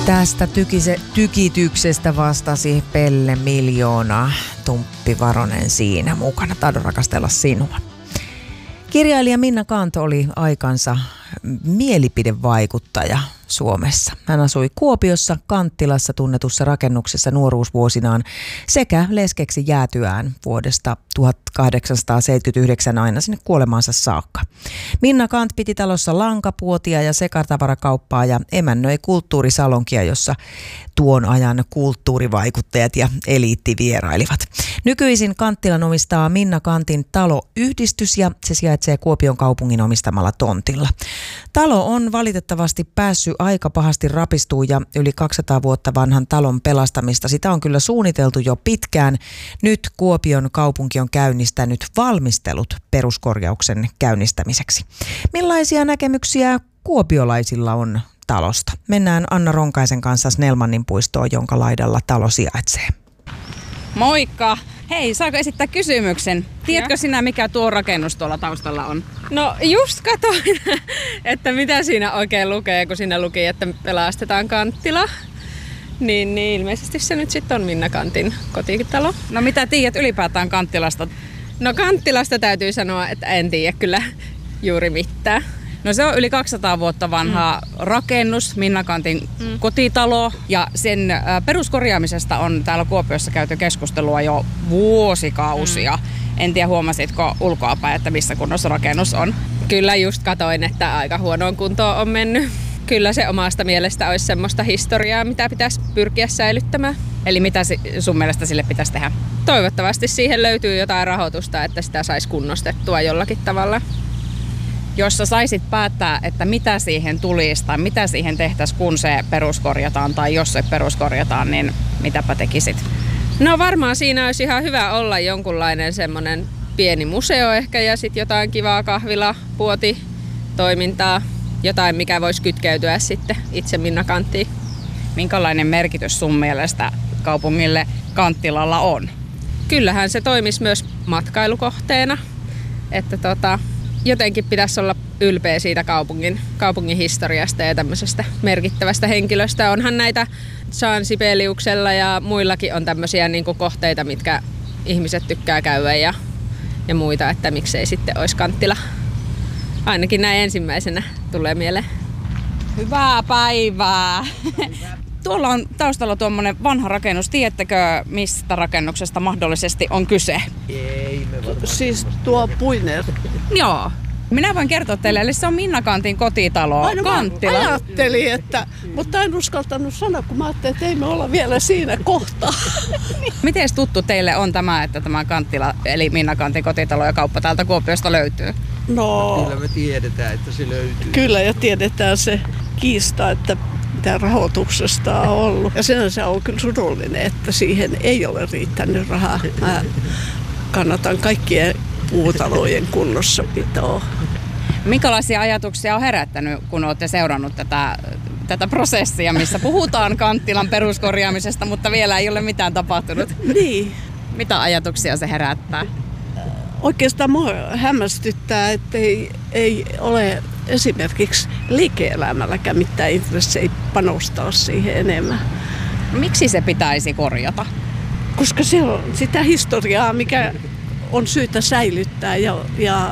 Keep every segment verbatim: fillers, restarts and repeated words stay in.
Tästä tykise, tykityksestä vastasi Pelle Miljoona, Tumppi Varonen siinä mukana. Tahdon rakastella sinua. Kirjailija Minna Canth oli aikansa mielipidevaikuttaja Suomessa. Hän asui Kuopiossa Kanttilassa tunnetussa rakennuksessa nuoruusvuosinaan sekä leskeksi jäätyään vuodesta tuhatkahdeksansataaseitsemänkymmentäyhdeksän aina sinne kuolemaansa saakka. Minna Canth piti talossa lankapuotia ja sekatavarakauppaa ja emännöi kulttuurisalonkia, jossa tuon ajan kulttuurivaikuttajat ja eliitti vierailivat. Nykyisin Kanttilan omistaa Minna Canthin taloyhdistys ja se sijaitsee Kuopion kaupungin omistamalla tontilla. Talo on valitettavasti päässyt aika pahasti rapistumaan ja yli kaksisataa vuotta vanhan talon pelastamista. Sitä on kyllä suunniteltu jo pitkään. Nyt Kuopion kaupunki on käynnistänyt valmistelut peruskorjauksen käynnistämiseksi. Millaisia näkemyksiä kuopiolaisilla on talosta? Mennään Anna Ronkaisen kanssa Snellmanin puistoon, jonka laidalla talo sijaitsee. Moikka! Hei, saako esittää kysymyksen? Tiedätkö ja. sinä, mikä tuo rakennus tuolla taustalla on? No just katoin, että mitä siinä oikein lukee, kun siinä luki, että pelastetaan Kanttila. Niin, niin ilmeisesti se nyt sitten on Minna Canthin kotitalo. No mitä tiedät ylipäätään Kanttilasta? No Kanttilasta täytyy sanoa, että en tiedä kyllä juuri mitään. No se on yli kaksisataa vuotta vanha mm. rakennus, Minna Canthin mm. kotitalo. Ja sen äh, peruskorjaamisesta on täällä Kuopiossa käyty keskustelua jo vuosikausia. Mm. En tiedä, huomasitko ulkoapäin, että missä kunnossa rakennus on? Kyllä just katoin, että aika huonoon kuntoon on mennyt. Kyllä se omasta mielestä olisi semmoista historiaa, mitä pitäisi pyrkiä säilyttämään. Eli mitä sun mielestä sille pitäisi tehdä? Toivottavasti siihen löytyy jotain rahoitusta, että sitä saisi kunnostettua jollakin tavalla. Jos sä saisit päättää, että mitä siihen tulisi tai mitä siihen tehtäisiin, kun se peruskorjataan tai jos se peruskorjataan, niin mitäpä tekisit? No varmaan siinä olisi ihan hyvä olla jonkunlainen semmoinen pieni museo ehkä ja sitten jotain kivaa kahvila, puoti, toimintaa. Jotain, mikä voisi kytkeytyä sitten itse Minna Canthiin. Minkälainen merkitys sun mielestä kaupungille Kanttilalla on? Kyllähän se toimisi myös matkailukohteena. Että tota, jotenkin pitäisi olla ylpeä siitä kaupungin, kaupungin historiasta ja tämmöisestä merkittävästä henkilöstä. Onhan näitä Jean Sibeliuksella ja muillakin on tämmöisiä niin kuin kohteita, mitkä ihmiset tykkää käydä ja, ja muita, että miksei sitten olisi Kanttila. Ainakin näin ensimmäisenä tulee mieleen. Hyvää päivää! Tuolla on taustalla tuommoinen vanha rakennus. Tiedättekö, mistä rakennuksesta mahdollisesti on kyse? Ei, me varmaan. Siis tuo Puiner. Joo. Minä voin kertoa teille, eli se on Minna Canthin kotitalo, Aina Kanttila. Ajattelin, että, mutta en uskaltanut sanoa, kun mä ajattelin, että ei me olla vielä siinä kohtaa. Miten tuttu teille on tämä, että tämä Kanttila, eli Minna Canthin kotitalo ja kauppa täältä Kuopiosta löytyy? No, kyllä me tiedetään, että se löytyy. Kyllä, ja tiedetään se kiista, että mitä rahoituksesta on ollut. Ja sen se on kyllä surullinen, että siihen ei ole riittänyt rahaa. Mä kannatan kaikkien puutalojen kunnossapitoa. Minkälaisia ajatuksia on herättänyt, kun olette seurannut tätä, tätä prosessia, missä puhutaan Kanttilan peruskorjaamisesta, mutta vielä ei ole mitään tapahtunut? Niin. Mitä ajatuksia se herättää? Oikeastaan minua hämmästyttää, että ei, ei ole esimerkiksi liike-elämälläkään mitään intressejä panostaa siihen enemmän. Miksi se pitäisi korjata? Koska se on sitä historiaa, mikä on syytä säilyttää ja, ja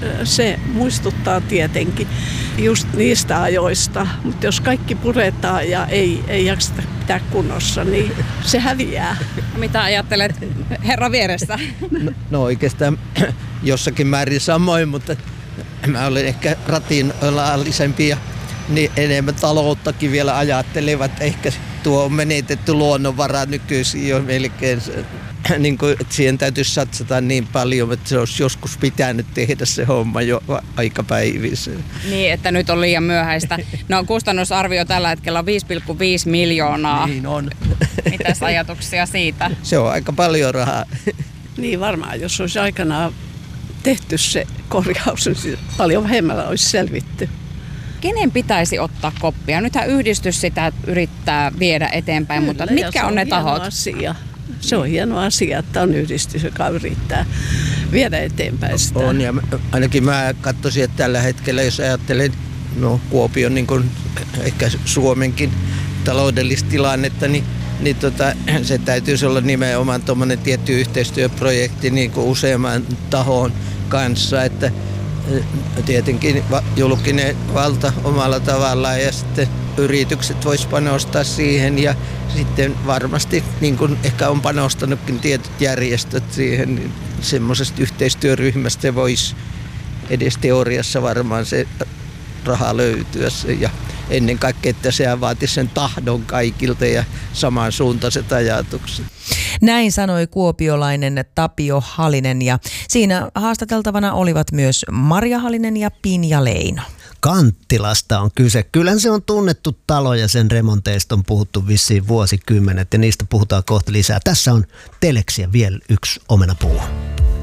se muistuttaa tietenkin just niistä ajoista. Mutta jos kaikki puretaan ja ei, ei jakseta pitää kunnossa, niin se häviää. Mitä ajattelet herra vieressä? No, no oikeastaan jossakin määrin samoin, mutta mä olen ehkä rationaalisempi ja niin enemmän talouttakin vielä ajattelevat. Ehkä tuo on menetetty luonnonvara nykyisin jo melkein. Niin kuin, että siihen täytyisi satsata niin paljon, että se olisi joskus pitänyt tehdä se homma jo aika päivissä. Niin, että nyt on liian myöhäistä. No kustannusarvio tällä hetkellä on viisi pilkku viisi miljoonaa. Niin on. Mitäs ajatuksia siitä? Se on aika paljon rahaa. Niin varmaan, jos olisi aikanaan tehty se korjaus, niin paljon vähemmällä olisi selvitty. Kenen pitäisi ottaa koppia? Nythän yhdistys sitä yrittää viedä eteenpäin, Kyllä, mutta mitkä on, on ne tahot? Asia. Se on hieno asia, että on yhdistys, joka yrittää viedä eteenpäin sitä. On, ja ainakin mä katsoisin, että tällä hetkellä, jos ajattelen no, Kuopion, niin kuin ehkä Suomenkin taloudellista tilannetta, niin, niin tota, se täytyisi olla nimenomaan tuommoinen tietty yhteistyöprojekti niin kuin useamman tahon kanssa, että tietenkin julkinen valta omalla tavallaan ja sitten yritykset vois panostaa siihen ja sitten varmasti niin kuin ehkä on panostanutkin tietyt järjestöt siihen, niin semmoisesta yhteistyöryhmästä voisi edes teoriassa varmaan se raha löytyä ja ennen kaikkea, että sehän vaatisi sen tahdon kaikilta ja samansuuntaiset ajatukset. Näin sanoi kuopiolainen Tapio Halinen ja siinä haastateltavana olivat myös Marja Halinen ja Pinja Leino. Kanttilasta on kyse. Kyllä se on tunnettu talo ja sen remonteista on puhuttu vissiin vuosikymmenet ja niistä puhutaan kohta lisää. Tässä on Teleksiä vielä yksi omenapuu.